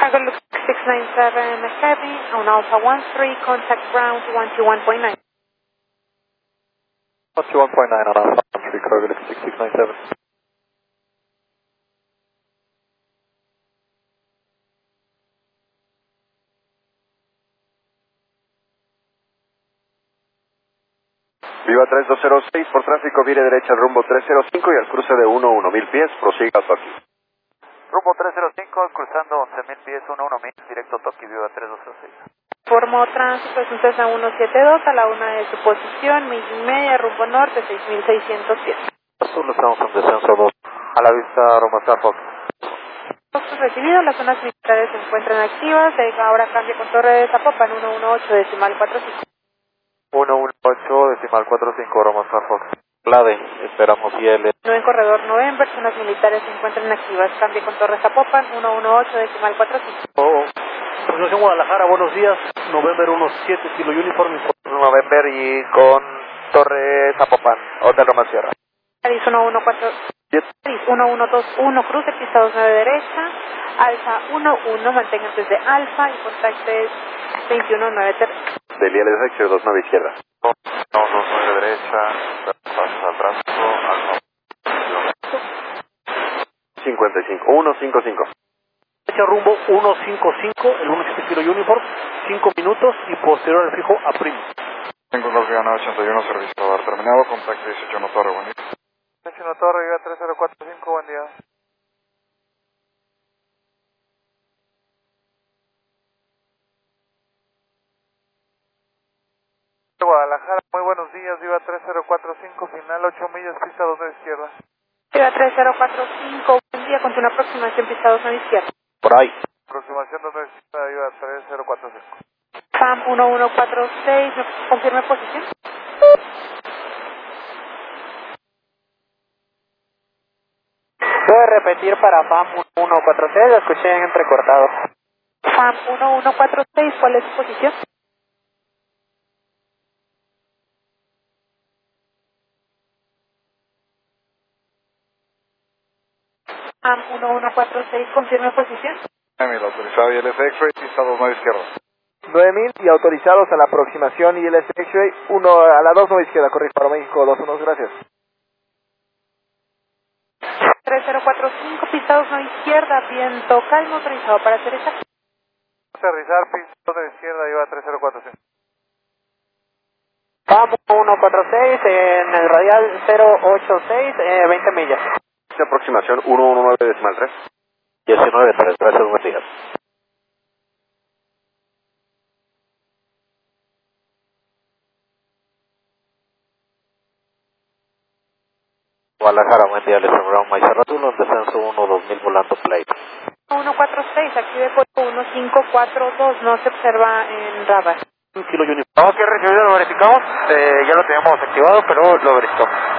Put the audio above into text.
Cargolux 697 Heavy on Alpha 13, contact ground 121.9. 121.9 on Alpha 13, Cargolux 6697. Viva 3206, por tráfico vire derecha al rumbo 305 y al cruce de 11.000 pies, prosiga a Toki. Rumbo 305, cruzando 11.000 pies, 11.000, directo Toki, Viva 3206. Formó tránsito es un Cessna 172 a la 1 de su posición, milla y media, rumbo norte, 6.600 pies. Azul, estamos en descenso 2. A la vista, Roma Fox. Costos recibidos, las zonas militares se encuentran activas, ahora cambia con torre de Zapopan 118 decimal 45. 118 decimal 45, Roma Fox. Clave, esperamos IL. En corredor November, zonas militares se encuentran activas, cambia con torre Zapopan 118 decimal 45. Organización Guadalajara, buenos días. November 17, Kilo Uniforme. November y con Torre Zapopan, Hotel Roma Sierra. Aris 1121, cruce, pista 29 derecha, Alfa 11, mantengan desde Alfa y contacte 219 terrestre. Del ILS X 29 izquierda. 29 derecha, pasa al tráfico, Alfa. 155. Derecha rumbo 155, el 17 Kilo Uniforme, 5 minutos y posterior al fijo a Primo. 5-2-81, servicio a dar terminado, contacto 18 Torre, buen día. 18 Torre, Viva 3045, buen día. Guadalajara, muy buenos días, Viva 3045, final 8 millas, pista 2 de izquierda. Viva 3045, buen día, continúa aproximación, pista 2 izquierda. Por ahí. Aproximación 2 de izquierda, Viva 3045. FAM 1146, confirme posición. ¿Puede repetir para FAM 1146? Lo escuché en entrecortado. FAM 1146, ¿cuál es su posición? FAM 1146, confirme posición. 9000, autorizado ILS X-Ray, pista 2 izquierda. 9000 y autorizados a la aproximación ILS X-Ray 1 a la 2 izquierda, correcto para México 21, gracias. 3045, pista 2 izquierda, viento calmo, autorizado para hacer esa. Aterrizar, pista 2 de izquierda, Viva 3045. FAM 146 en el radial 086, 20 millas. Aproximación 119 decimal 3. 19, gracias, buen día. Guadalajara, buen día, les nombramos Maizarratulo, en descenso 1-2000 volando plate. 146, aquí de código 1542, no se observa en radar. Kilo Uniforme. Ok, recibido, lo verificamos, ya lo teníamos activado, pero lo verificamos.